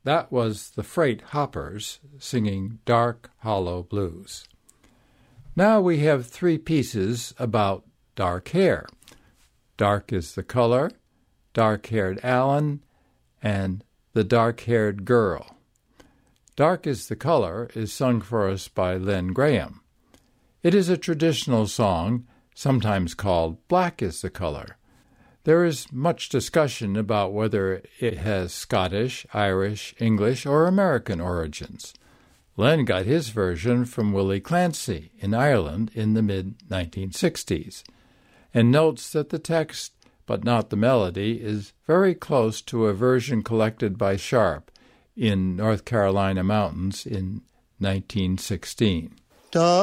That was the Freight Hoppers singing Dark Hollow Blues. Now we have three pieces about dark hair. Dark is the color, Dark-Haired Alan, and The Dark-Haired Girl. Dark is the Color is sung for us by Len Graham. It is a traditional song, sometimes called Black is the Color. There is much discussion about whether it has Scottish, Irish, English, or American origins. Len got his version from Willie Clancy in Ireland in the mid-1960s, and notes that the text, but not the melody, is very close to a version collected by Sharp in North Carolina mountains in 1916.